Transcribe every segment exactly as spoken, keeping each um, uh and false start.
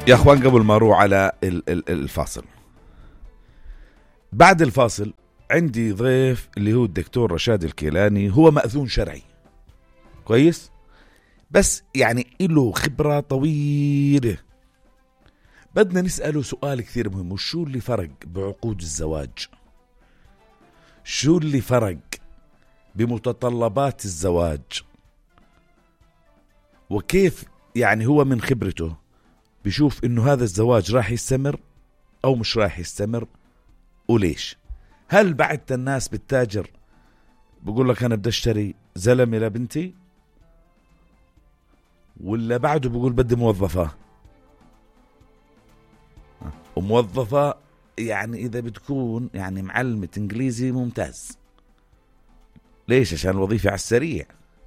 يا أخوان قبل ما أروح على الفاصل، بعد الفاصل عندي ضيف اللي هو الدكتور رشاد الكيلاني. هو مأذون شرعي كويس، بس يعني له خبرة طويلة. بدنا نسأله سؤال كثير مهم، وشو اللي فرق بعقود الزواج؟ شو اللي فرق بمتطلبات الزواج؟ وكيف يعني هو من خبرته بيشوف إنه هذا الزواج راح يستمر أو مش راح يستمر، وليش؟ هل بعد الناس بالتاجر بقول لك أنا بدي أشتري زلمة لبنتي، ولا بعده بقول بدي موظفة؟ وموظفة يعني إذا بتكون يعني معلمة إنجليزي ممتاز. ليش؟ عشان الوظيفة على السريع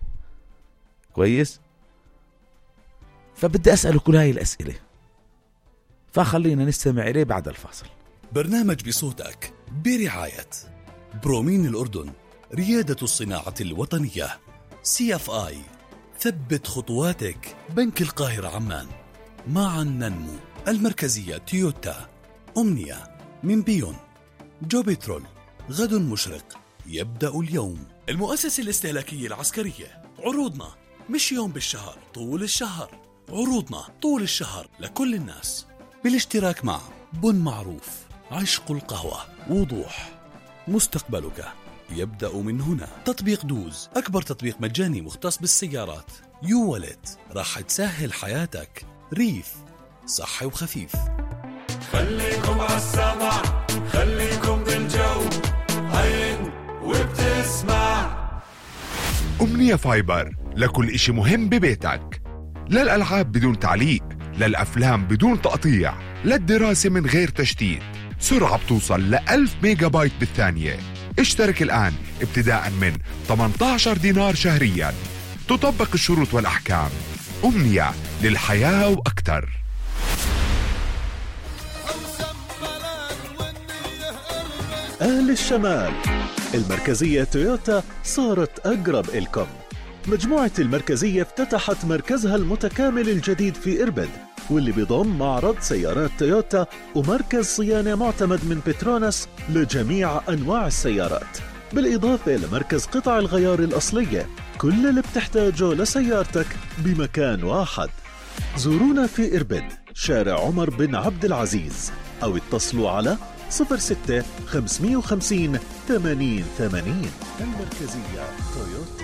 كويس. فبدي أسأله كل هاي الأسئلة، فخلينا نستمع إليه بعد الفاصل. برنامج بصوتك برعاية برومين الأردن، ريادة الصناعة الوطنية، سي اف آي، ثبت خطواتك، بنك القاهرة عمان، معا ننمو، المركزية تويوتا، أمنية، من بيون، جو بترول، غد مشرق، يبدأ اليوم، المؤسسة الاستهلاكية العسكرية. عروضنا مش يوم بالشهر، طول الشهر. عروضنا طول الشهر لكل الناس، بالاشتراك مع بن معروف، عشق القهوة، وضوح، مستقبلك يبدأ من هنا. تطبيق دوز، أكبر تطبيق مجاني مختص بالسيارات. يو ولت، راح تسهل حياتك. ريف، صحي وخفيف. خليكم عالسمع، خليكم بالجو، عين وبتسمع. أمنية فايبر، لكل إشي مهم ببيتك، للألعاب بدون تعليق، للأفلام بدون تقطيع، للدراسة من غير تشتيت. سرعة بتوصل لألف ميجا بايت بالثانية. اشترك الآن ابتداء من ثمانية عشر دينار شهريا. تطبق الشروط والأحكام. أمنية، للحياة وأكتر. أهل الشمال، المركزية تويوتا صارت أقرب إلكم. مجموعة المركزية افتتحت مركزها المتكامل الجديد في إربد، واللي بيضم معرض سيارات تويوتا ومركز صيانة معتمد من بتروناس لجميع أنواع السيارات، بالإضافة لمركز قطع الغيار الأصلية. كل اللي بتحتاجه لسيارتك بمكان واحد. زورونا في إربد، شارع عمر بن عبد العزيز، أو اتصلوا على صفر ستة خمسمية وخمسين ثمانين ثمانين. المركزية تويوتا.